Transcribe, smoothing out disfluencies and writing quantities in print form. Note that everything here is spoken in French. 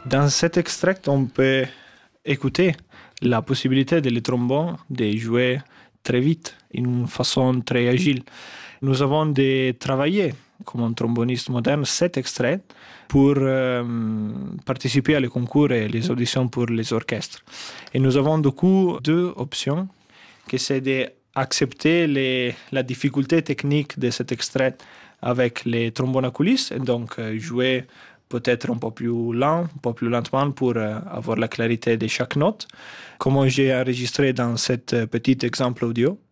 Dans cet extrait, on peut écouter la possibilité de les trombones de jouer très vite, d'une façon très agile. Nous avons travaillé, comme un tromboniste moderne, cet extrait pour participer à les concours et les auditions pour les orchestres. Et nous avons du coup deux options, que c'est d'accepter la difficulté technique de cet extrait avec les trombones à coulisses, et donc jouer peut-être un peu plus lent, un peu plus lentement pour avoir la clarité de chaque note, comme j'ai enregistré dans cet petit exemple audio.